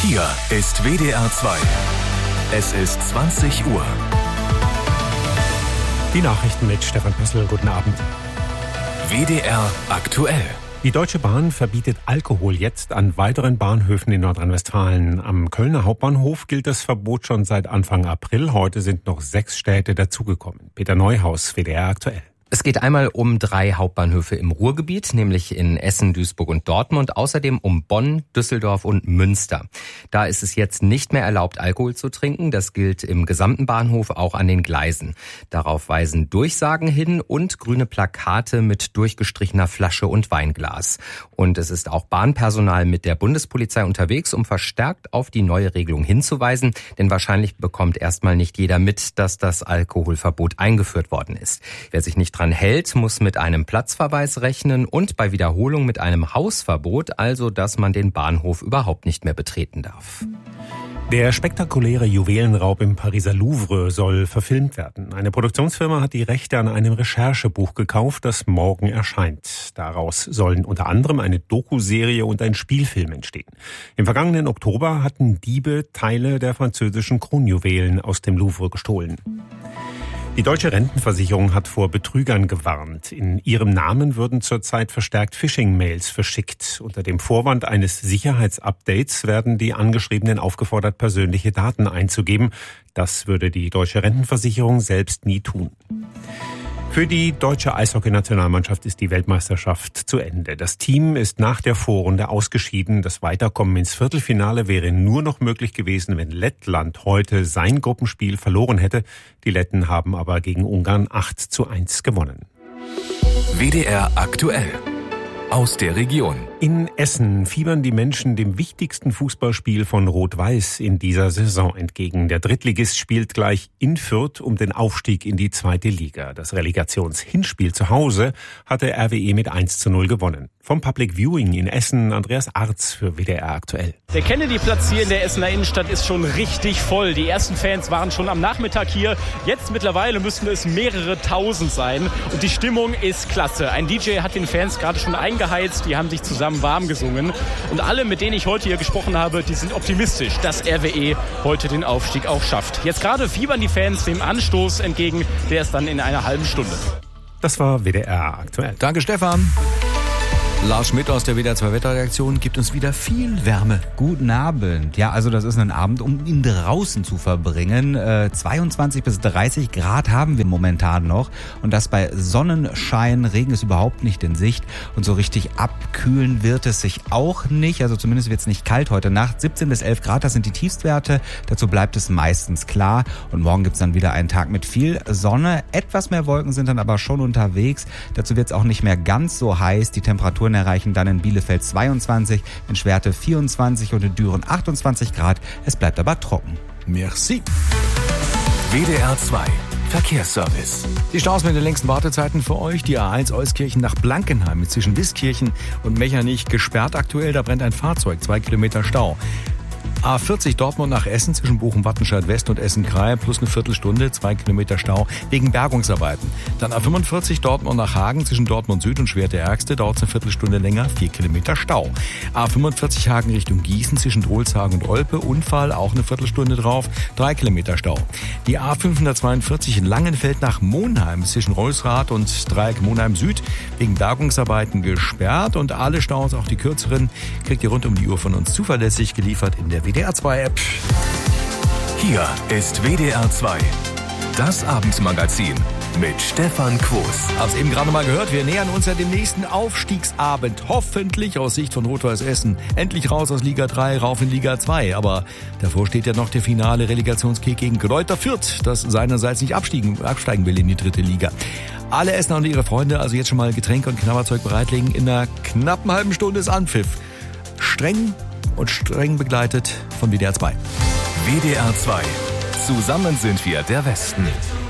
Hier ist WDR 2. Es ist 20 Uhr. Die Nachrichten mit Stefan Püssl. Guten Abend. WDR aktuell. Die Deutsche Bahn verbietet Alkohol jetzt an weiteren Bahnhöfen in Nordrhein-Westfalen. Am Kölner Hauptbahnhof gilt das Verbot schon seit Anfang April. Heute sind noch 6 Städte dazugekommen. Peter Neuhaus, WDR aktuell. Es geht einmal um 3 Hauptbahnhöfe im Ruhrgebiet, nämlich in Essen, Duisburg und Dortmund, außerdem um Bonn, Düsseldorf und Münster. Da ist es jetzt nicht mehr erlaubt, Alkohol zu trinken. Das gilt im gesamten Bahnhof, auch an den Gleisen. Darauf weisen Durchsagen hin und grüne Plakate mit durchgestrichener Flasche und Weinglas. Und es ist auch Bahnpersonal mit der Bundespolizei unterwegs, um verstärkt auf die neue Regelung hinzuweisen. Denn wahrscheinlich bekommt erstmal nicht jeder mit, dass das Alkoholverbot eingeführt worden ist. Wer sich nicht dran hält, muss mit einem Platzverweis rechnen und bei Wiederholung mit einem Hausverbot, also dass man den Bahnhof überhaupt nicht mehr betreten darf. Der spektakuläre Juwelenraub im Pariser Louvre soll verfilmt werden. Eine Produktionsfirma hat die Rechte an einem Recherchebuch gekauft, das morgen erscheint. Daraus sollen unter anderem eine Dokuserie und ein Spielfilm entstehen. Im vergangenen Oktober hatten Diebe Teile der französischen Kronjuwelen aus dem Louvre gestohlen. Die Deutsche Rentenversicherung hat vor Betrügern gewarnt. In ihrem Namen würden zurzeit verstärkt Phishing-Mails verschickt. Unter dem Vorwand eines Sicherheitsupdates werden die Angeschriebenen aufgefordert, persönliche Daten einzugeben. Das würde die Deutsche Rentenversicherung selbst nie tun. Für die deutsche Eishockey-Nationalmannschaft ist die Weltmeisterschaft zu Ende. Das Team ist nach der Vorrunde ausgeschieden. Das Weiterkommen ins Viertelfinale wäre nur noch möglich gewesen, wenn Lettland heute sein Gruppenspiel verloren hätte. Die Letten haben aber gegen Ungarn 8:1 gewonnen. WDR aktuell. Aus der Region. In Essen fiebern die Menschen dem wichtigsten Fußballspiel von Rot-Weiß in dieser Saison entgegen. Der Drittligist spielt gleich in Fürth um den Aufstieg in die 2. Liga. Das Relegationshinspiel zu Hause hatte RWE mit 1:0 gewonnen. Vom Public Viewing in Essen, Andreas Arz für WDR aktuell. Der Kennedy-Platz hier in der Essener Innenstadt ist schon richtig voll. Die ersten Fans waren schon am Nachmittag hier. Jetzt mittlerweile müssten es mehrere tausend sein. Und die Stimmung ist klasse. Ein DJ hat den Fans gerade schon eingeheizt. Die haben sich zusammen warm gesungen. Und alle, mit denen ich heute hier gesprochen habe, die sind optimistisch, dass RWE heute den Aufstieg auch schafft. Jetzt gerade fiebern die Fans dem Anstoß entgegen. Der ist dann in einer halben Stunde. Das war WDR aktuell. Danke, Stefan. Lars Schmidt aus der WDR 2 Wetterredaktion gibt uns wieder viel Wärme. Guten Abend. Ja, also das ist ein Abend, um ihn draußen zu verbringen. 22 bis 30 Grad haben wir momentan noch. Und das bei Sonnenschein. Regen ist überhaupt nicht in Sicht. Und so richtig abkühlen wird es sich auch nicht. Also zumindest wird es nicht kalt heute Nacht. 17 bis 11 Grad, das sind die Tiefstwerte. Dazu bleibt es meistens klar. Und morgen gibt es dann wieder einen Tag mit viel Sonne. Etwas mehr Wolken sind dann aber schon unterwegs. Dazu wird es auch nicht mehr ganz so heiß. Die Temperaturen erreichen dann in Bielefeld 22, in Schwerte 24 und in Düren 28 Grad. Es bleibt aber trocken. Merci. WDR 2 Verkehrsservice. Die Staus mit den längsten Wartezeiten für euch. Die A1 Euskirchen nach Blankenheim zwischen Wiskirchen und Mechernich gesperrt aktuell. Da brennt ein Fahrzeug, 2 Kilometer Stau. A40 Dortmund nach Essen zwischen Bochum-Wattenscheid West und Essen-Krahe plus eine Viertelstunde, 2 Kilometer Stau wegen Bergungsarbeiten. Dann A45 Dortmund nach Hagen zwischen Dortmund Süd und Schwerte-Ärgste dauert es eine Viertelstunde länger, 4 Kilometer Stau. A45 Hagen Richtung Gießen zwischen Drolshagen und Olpe, Unfall, auch eine Viertelstunde drauf, 3 Kilometer Stau. Die A542 in Langenfeld nach Monheim zwischen Rolsrath und Dreieck Monheim Süd wegen Bergungsarbeiten gesperrt und alle Staus, auch die kürzeren, kriegt ihr rund um die Uhr von uns zuverlässig geliefert in der WDR 2 App. Hier ist WDR 2. Das Abendmagazin mit Stefan Quos. Hab's eben gerade mal gehört, wir nähern uns ja dem nächsten Aufstiegsabend. Hoffentlich aus Sicht von Rot-Weiß Essen. Endlich raus aus Liga 3, rauf in Liga 2. Aber davor steht ja noch der finale Relegationskick gegen Greuther Fürth, das seinerseits nicht absteigen will in die 3. Liga. Alle Essener und ihre Freunde also jetzt schon mal Getränke und Knabberzeug bereitlegen. In einer knappen halben Stunde ist Anpfiff. Streng begleitet von WDR 2. WDR 2. Zusammen sind wir der Westen.